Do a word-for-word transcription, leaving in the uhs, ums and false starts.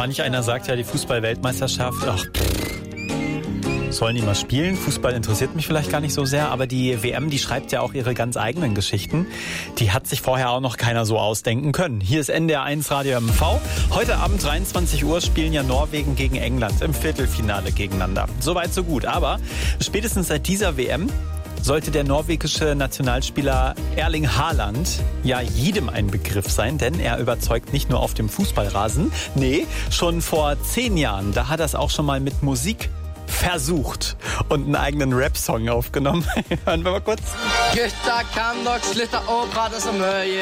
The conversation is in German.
Manch einer sagt ja, die Fußball-Weltmeisterschaft, ach, pff, sollen die mal spielen? Fußball interessiert mich vielleicht gar nicht so sehr, aber die W M, die schreibt ja auch ihre ganz eigenen Geschichten. Die hat sich vorher auch noch keiner so ausdenken können. Hier ist N D R eins Radio M V. Heute Abend dreiundzwanzig Uhr spielen ja Norwegen gegen England im Viertelfinale gegeneinander. Soweit, so gut. Aber spätestens seit dieser W M sollte der norwegische Nationalspieler Erling Haaland ja jedem ein Begriff sein, denn er überzeugt nicht nur auf dem Fußballrasen. Nee, schon vor zehn Jahren, da hat er es auch schon mal mit Musik versucht und einen eigenen Rap-Song aufgenommen. Hören wir mal kurz. Gutta kan dere slutte å prate så mye.